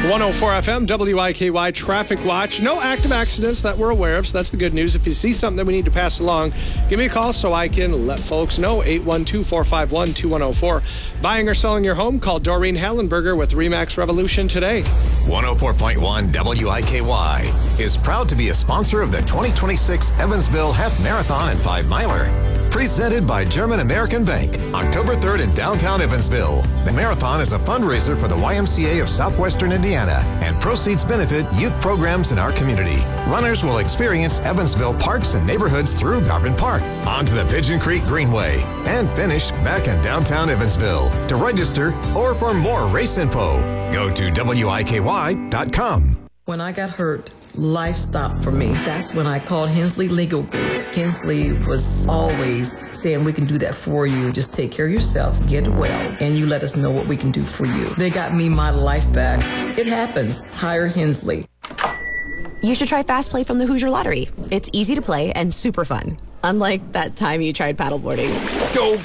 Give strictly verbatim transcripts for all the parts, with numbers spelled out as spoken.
one oh four F M, W I K Y Traffic Watch. No active accidents that we're aware of, so that's the good news. If you see something that we need to pass along, give me a call so I can let folks know. eight one two, four five one, two one oh four. Buying or selling your home? Call Doreen Hallenberger with RE/MAX Revolution today. one oh four point one W I K Y is proud to be a sponsor of the twenty twenty-six Evansville Half Marathon and Five Miler. Presented by German American Bank, October third in downtown Evansville. The marathon is a fundraiser for the Y M C A of Southwestern Indiana, and proceeds benefit youth programs in our community. Runners will experience Evansville parks and neighborhoods through Garvin Park, onto the Pigeon Creek Greenway, and finish back in downtown Evansville. To register or for more race info, go to W I K Y dot com. When I got hurt, life stopped for me. That's when I called Hensley Legal Group. Hensley was always saying, we can do that for you. Just take care of yourself, get well, and you let us know what we can do for you. They got me my life back. It happens. Hire Hensley. You should try Fast Play from the Hoosier Lottery. It's easy to play and super fun. Unlike that time you tried paddleboarding. Go!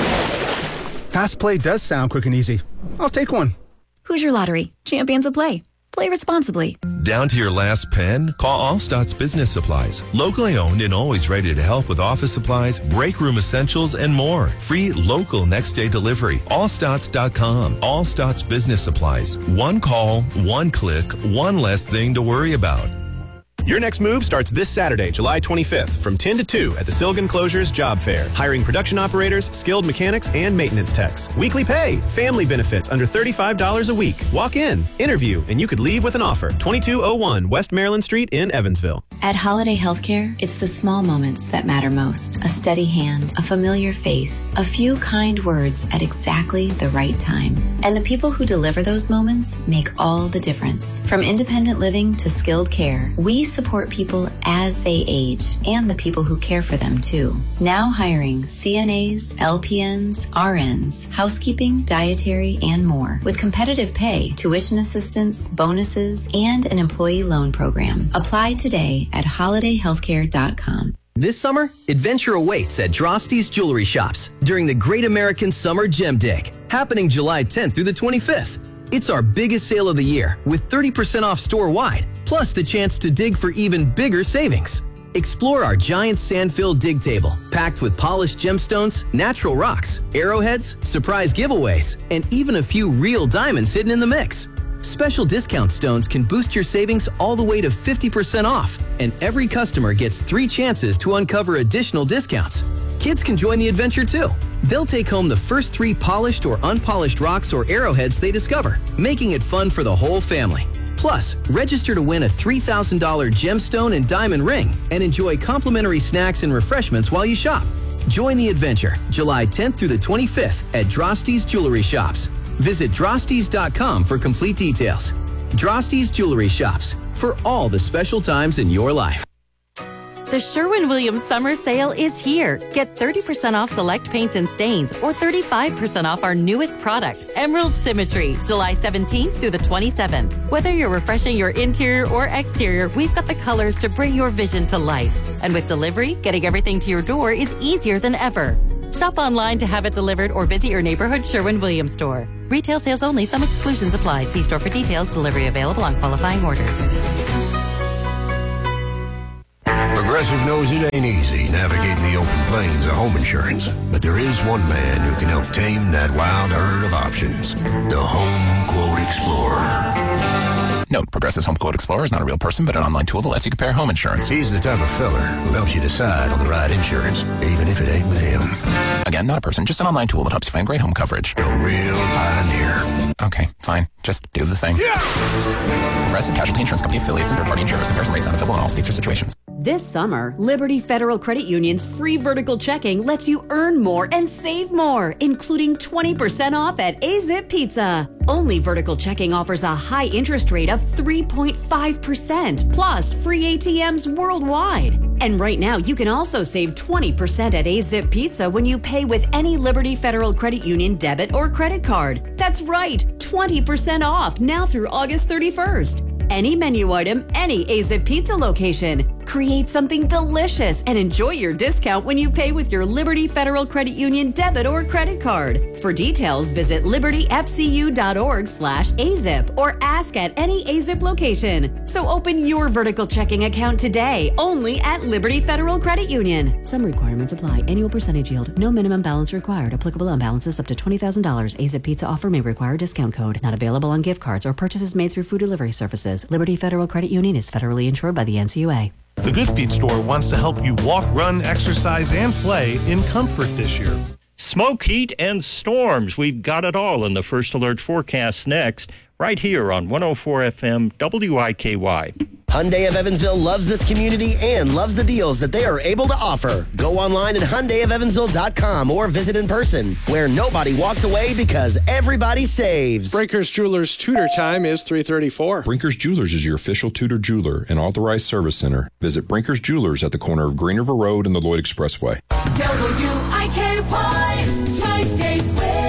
Fast Play does sound quick and easy. I'll take one. Hoosier Lottery. Champions of play. Play responsibly. Down to your last pen? Call Allstats Business Supplies. Locally owned and always ready to help with office supplies, break room essentials, and more. Free local next day delivery. Allstats dot com. Allstats Business Supplies. One call, one click, one less thing to worry about. Your next move starts this Saturday, July twenty-fifth, from ten to two at the Silgan Closures Job Fair. Hiring production operators, skilled mechanics, and maintenance techs. Weekly pay, family benefits under thirty-five dollars a week. Walk in, interview, and you could leave with an offer. twenty-two oh one West Maryland Street in Evansville. At Holiday Healthcare, it's the small moments that matter most. A steady hand, a familiar face, a few kind words at exactly the right time. And the people who deliver those moments make all the difference. From independent living to skilled care, we support people as they age and the people who care for them too. Now hiring C N As, L P Ns, R Ns, housekeeping, dietary, and more with competitive pay, tuition assistance, bonuses, and an employee loan program. Apply today at holiday healthcare dot com. This summer, adventure awaits at Drosty's Jewelry Shops during the Great American Summer Gem Dig, happening July tenth through the twenty-fifth. It's our biggest sale of the year with thirty percent off store-wide, plus the chance to dig for even bigger savings. Explore our giant sand-filled dig table, packed with polished gemstones, natural rocks, arrowheads, surprise giveaways, and even a few real diamonds hidden in the mix. Special discount stones can boost your savings all the way to fifty percent off, and every customer gets three chances to uncover additional discounts. Kids can join the adventure too. They'll take home the first three polished or unpolished rocks or arrowheads they discover, making it fun for the whole family. Plus, register to win a three thousand dollars gemstone and diamond ring and enjoy complimentary snacks and refreshments while you shop. Join the adventure July tenth through the twenty-fifth at Drosty's Jewelry Shops. Visit drostys dot com for complete details. Drosty's Jewelry Shops, for all the special times in your life. The Sherwin-Williams summer sale is here. Get thirty percent off select paints and stains or thirty-five percent off our newest product, Emerald Symmetry, July seventeenth through the twenty-seventh. Whether you're refreshing your interior or exterior, we've got the colors to bring your vision to life. And with delivery, getting everything to your door is easier than ever. Shop online to have it delivered or visit your neighborhood Sherwin-Williams store. Retail sales only. Some exclusions apply. See store for details. Delivery available on qualifying orders. Progressive knows it ain't easy navigating the open plains of home insurance, but there is one man who can help tame that wild herd of options. The Home Quote Explorer. Note, Progressive's Home Quote Explorer is not a real person, but an online tool that lets you compare home insurance. He's the type of feller who helps you decide on the right insurance, even if it ain't with him. Again, not a person, just an online tool that helps you find great home coverage. A real pioneer. Okay, fine. Just do the thing. Yeah! Progressive Casualty Insurance Company affiliates and third-party insurers. Comparison rates not available in all states or situations. This summer, Liberty Federal Credit Union's free vertical checking lets you earn more and save more, including twenty percent off at A-Zip Pizza. Only vertical checking offers a high interest rate of three point five percent, plus free A T Ms worldwide. And right now, you can also save twenty percent at A-Zip Pizza when you pay with any Liberty Federal Credit Union debit or credit card. That's right, twenty percent off now through August thirty-first. Any menu item, any A-Zip Pizza location. Create something delicious and enjoy your discount when you pay with your Liberty Federal Credit Union debit or credit card. For details, visit libertyfcu.org slash AZIP or ask at any AZIP location. So open your vertical checking account today, only at Liberty Federal Credit Union. Some requirements apply. Annual percentage yield. No minimum balance required. Applicable on balances up to twenty thousand dollars. AZIP Pizza offer may require discount code. Not available on gift cards or purchases made through food delivery services. Liberty Federal Credit Union is federally insured by the N C U A. The Good Feet store wants to help you walk, run, exercise, and play in comfort this year. Smoke, heat, and storms. We've got it all in the First Alert forecast next, right here on one oh four F M W I K Y. Hyundai of Evansville loves this community and loves the deals that they are able to offer. Go online at Hyundai of Evansville dot com or visit in person, where nobody walks away because everybody saves. Brinkers Jewelers Tudor time is three thirty-four. Brinkers Jewelers is your official Tudor jeweler and authorized service center. Visit Brinkers Jewelers at the corner of Green River Road and the Lloyd Expressway. W I K Y Tri-State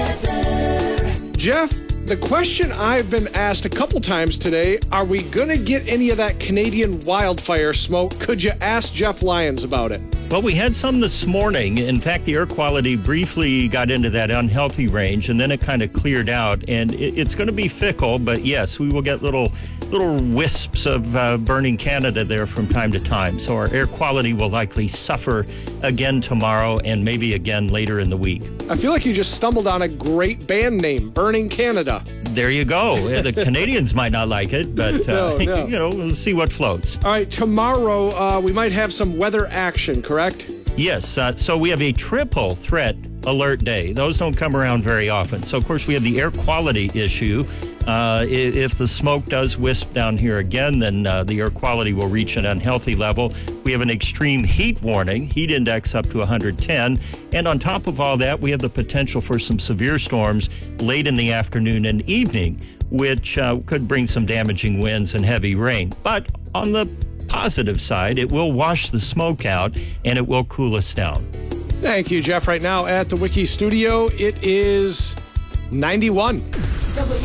Weather. Jeff, the question I've been asked a couple times today, are we going to get any of that Canadian wildfire smoke? Could you ask Jeff Lyons about it? Well, we had some this morning. In fact, the air quality briefly got into that unhealthy range, and then it kind of cleared out. And it, it's going to be fickle, but yes, we will get little little wisps of uh, burning Canada there from time to time. So our air quality will likely suffer again tomorrow and maybe again later in the week. I feel like you just stumbled on a great band name, Burning Canada. There you go. The Canadians might not like it, but uh, no, no. you know, we'll see what floats. All right, tomorrow uh, we might have some weather action, correct? Yes. Uh, so we have a triple threat alert day. Those don't come around very often. So, of course, we have the air quality issue. Uh, if the smoke does wisp down here again, then uh, the air quality will reach an unhealthy level. We have an extreme heat warning, heat index up to one hundred ten. And on top of all that, we have the potential for some severe storms late in the afternoon and evening, which uh, could bring some damaging winds and heavy rain. But on the positive side, it will wash the smoke out and it will cool us down. Thank you, Jeff. Right now at the Wiki Studio, it is ninety-one.